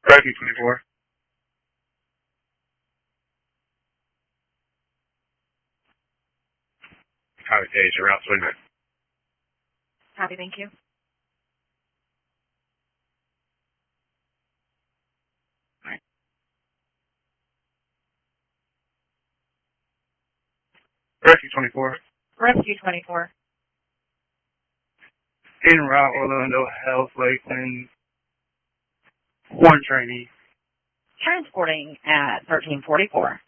Rescue 24. Copy, Taser, route 29. Copy, thank you. Rescue 24. Rescue 24. En route, Orlando, Health, Lakeland, Horn Trainee. Transporting at 1344.